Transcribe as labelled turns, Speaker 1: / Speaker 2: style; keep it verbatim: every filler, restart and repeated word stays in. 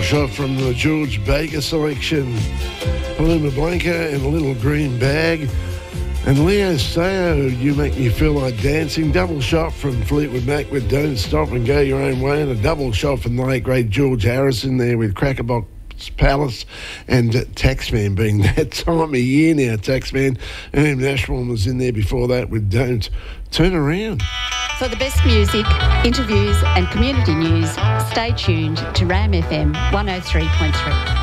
Speaker 1: shot from the George Baker selection. Paloma Blanca in a little green bag. And Leo Sayo, You Make Me Feel Like Dancing. Double shot from Fleetwood Mac with Don't Stop and Go Your Own Way. And a double shot from the late great George Harrison there with Crackerbox Palace, and uh, Taxman being that time of year now. Taxman, Erm Nashwan was in there before that with Don't Turn Around.
Speaker 2: For the best music, interviews and community news, stay tuned to RAM F M one oh three point three.